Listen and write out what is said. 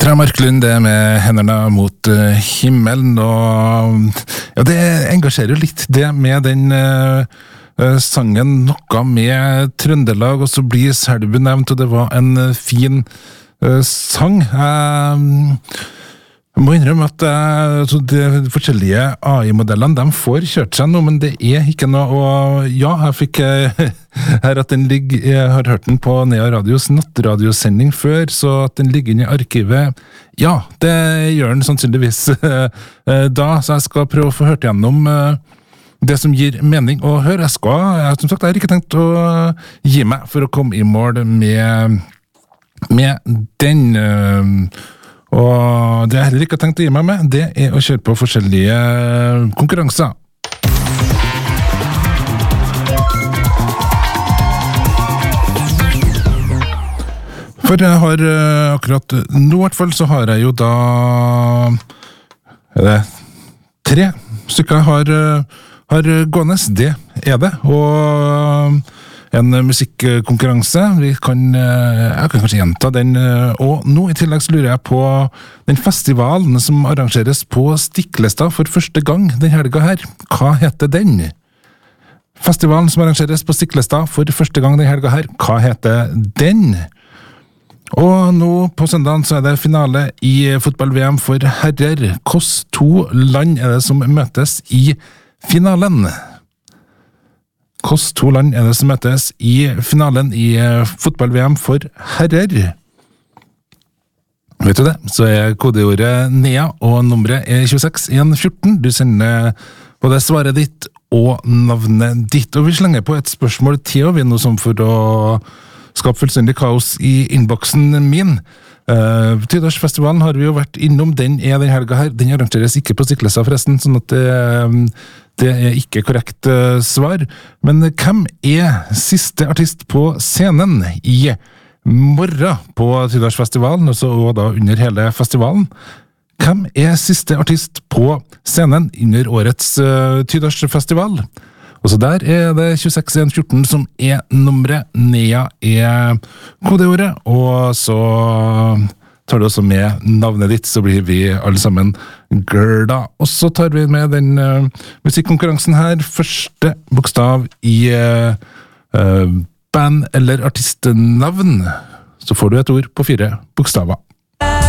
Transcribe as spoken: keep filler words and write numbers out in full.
Petra Marklund, det med hendene mot uh, himmelen, og ja, det engasjerer jo litt det med den uh, uh, sangen, noe med Trøndelag, og så blir Selbu nevnt, og det var en uh, fin uh, sang. Uh, Jeg må innrømme at uh, de forskjellige A I-modellene, de får kjørt seg nå, men det er ikke noe, og ja, jeg fikk uh, her at den ligger, jeg har hørt den på Nea Radios nattradiosending før, så at den ligger inne i arkivet, ja, det gjør den sannsynligvis uh, uh, da, så jeg skal prøve å få hørt gjennom uh, det som gir mening å høre. Jeg skal, jeg, som sagt, jeg har ikke tenkt å uh, gi meg for å komme i mål med, med den uh, Og det jeg heller ikke har tenkt å gi meg med, det er å kjøre på forskjellige konkurranser. For jeg har akkurat nå, i hvert fall, så har jeg jo da er det tre stykker jeg har, har gående. Det er det. Og en musikkonkurranse. Vi kan, jeg kan kanskje gjenta den. Og nå i tillegg så lurer jeg på den festivalen som arrangeres på Stiklestad for første gang den helga her. Hva heter den? Festivalen som arrangeres på Stiklestad for første gang den helga her. Hva heter den? Og nå på søndagen så er det finale i fotball-V M for herrer. Hvilke to land er det som møtes i finalen? Hvilke to land er det som møtes i finalen i fotball-V M for herrer? Vet du det? Så er kodeordet NEA, og nummeret er tjueseks en fjorten. Du sender både svaret ditt og navnet ditt. Og vi slenger på et spørsmål til, og vi er noe som for å skape fullstendig kaos i innboksen min. Uh, Tydalsfestivalen har vi jo vært innom, den er den helga her. Den arrangeres ikke på Stiklestad forresten, sånn at det, um, det er ikke korrekt uh, svar. Men hvem er siste artist på scenen i morgen på Tydalsfestivalen, og så og da under hele festivalen? Hvem er siste artist på scenen under årets uh, Tydalsfestival? Og så der er det tjueseks en fjorten som er nummeret, NEA er kodeordet, og så tar du også med navnet ditt, så blir vi alle sammen glada. Og så tar vi med den uh, musikkonkurransen her, første bokstav i uh, uh, band- eller artistnavn, så får du et ord på fire bokstaver.